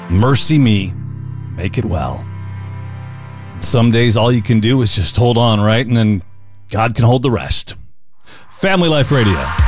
Mercy me, make it well. Some days all you can do is just hold on, right? And then God can hold the rest. Family Life Radio.